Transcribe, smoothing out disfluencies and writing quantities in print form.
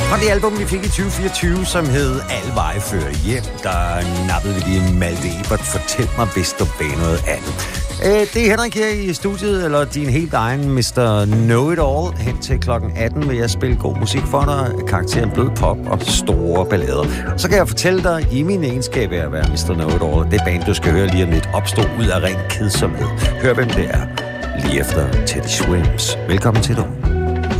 Fra det album, vi fik i 2024, som hed Alle veje fører hjem, der nappede vi lige Malte Ebert, Fortæl mig, hvis du bag noget andet. Det er Henrik her i studiet, eller din helt egen Mr. Know-It-All. Hen til klokken 18 vil jeg spille god musik for dig, karakteren blød pop og store ballader. Så kan jeg fortælle dig, i min egenskab af at være Mr. Know-It-All, det band, du skal høre lige om lidt, opstod ud af ren kedsomhed. Hør, hvem det er, lige efter Teddy Swims. Velkommen til dig.